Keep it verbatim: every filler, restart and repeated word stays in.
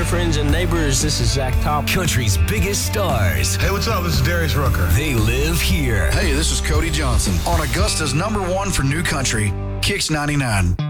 friends, and neighbors. This is Zach Top. Country's biggest stars. Hey, what's up? This is Darius Rucker. They live here. Hey, this is Cody Johnson on Augusta's number one for new country, Kicks ninety-nine.